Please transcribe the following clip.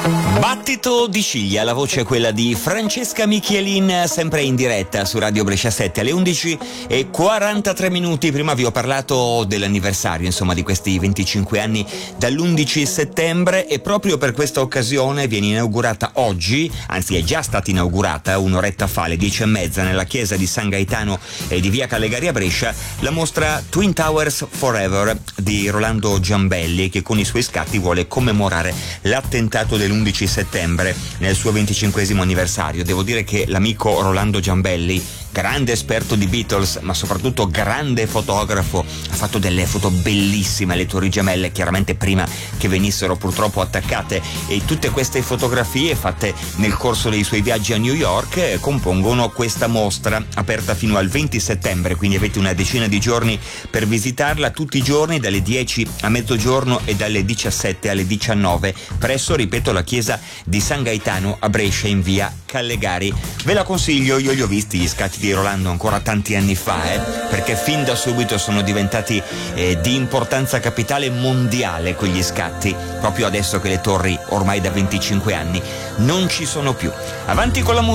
Battito di ciglia, la voce è quella di Francesca Michielin, sempre in diretta su Radio Brescia 7 alle 11:43. Prima vi ho parlato dell'anniversario, insomma, di questi 25 anni dall'11 settembre, e proprio per questa occasione viene inaugurata oggi, anzi è già stata inaugurata un'oretta fa, alle 10:30, nella chiesa di San Gaetano e di via Callegari a Brescia, la mostra Twin Towers Forever di Rolando Giambelli, che con i suoi scatti vuole commemorare l'attentato dell'11 settembre nel suo 25esimo anniversario. Devo dire che l'amico Rolando Giambelli, grande esperto di Beatles ma soprattutto grande fotografo, ha fatto delle foto bellissime alle Torri Gemelle, chiaramente prima che venissero purtroppo attaccate, e tutte queste fotografie fatte nel corso dei suoi viaggi a New York compongono questa mostra aperta fino al 20 settembre, quindi avete una decina di giorni per visitarla, tutti i giorni dalle 10 a mezzogiorno e dalle 17 alle 19 presso, ripeto, la chiesa di San Gaetano a Brescia in via Callegari. Ve la consiglio, io li ho visti gli scatti di Rolando ancora tanti anni fa, perché fin da subito sono diventati di importanza capitale mondiale quegli scatti, proprio adesso che le torri ormai da 25 anni non ci sono più. Avanti con la musica.